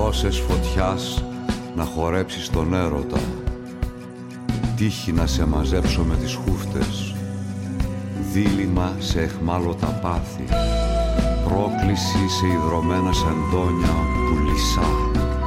δώσες φωτιάς να χορέψεις τον έρωτα, τύχη να σε μαζέψω με τις χούφτες, δίλημα σε εχμάλωτα πάθη, πρόκληση σε ιδρωμένα σεντόνια που λυσά.